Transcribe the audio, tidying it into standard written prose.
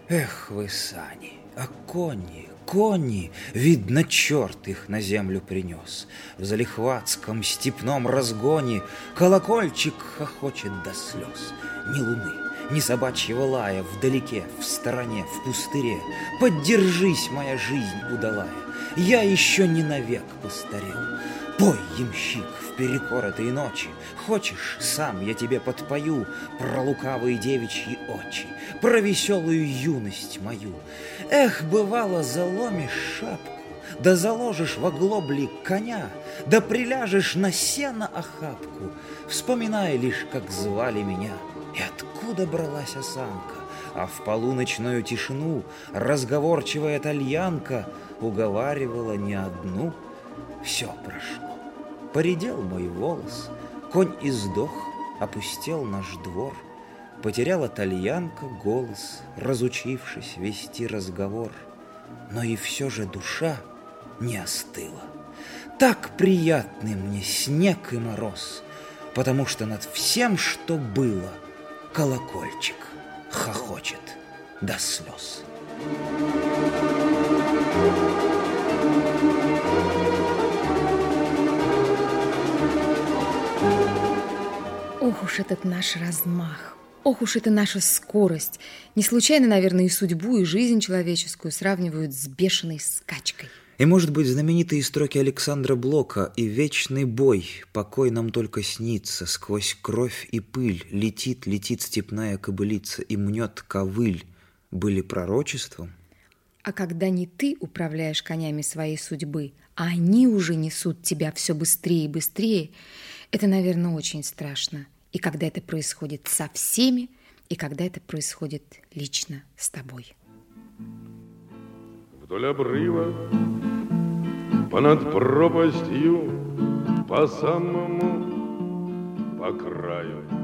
Эх вы, сани, а кони, видно, черт их на землю принес. В залихватском степном разгоне колокольчик хохочет до слез. Ни луны, ни собачьего лая вдалеке, в стороне, в пустыре. Поддержись, моя жизнь удалая, я еще не навек постарел. Пой, ямщик, вперекор этой ночи, хочешь, сам я тебе подпою про лукавые девичьи очи, про веселую юность мою. Эх, бывало, заломишь шапку, да заложишь в оглобли коня, да приляжешь на сено охапку, вспоминая лишь, как звали меня и откуда бралась осанка. А в полуночную тишину разговорчивая тальянка уговаривала не одну. Все прошло, поредел мой волос, конь издох, опустел наш двор, потеряла тальянка голос, разучившись вести разговор. Но и все же душа не остыла. Так приятны мне снег и мороз, потому что над всем, что было, колокольчик хохочет до слез. Ох уж этот наш размах, ох уж это наша скорость. Не случайно, наверное, и судьбу, и жизнь человеческую сравнивают с бешеной скачкой. И, может быть, знаменитые строки Александра Блока «И вечный бой, покой нам только снится, сквозь кровь и пыль летит, летит степная кобылица и мнет ковыль» были пророчеством? А когда не ты управляешь конями своей судьбы, а они уже несут тебя все быстрее и быстрее, это, наверное, очень страшно. И когда это происходит со всеми, и когда это происходит лично с тобой. Вдоль обрыва, понад пропастью, по самому, по краю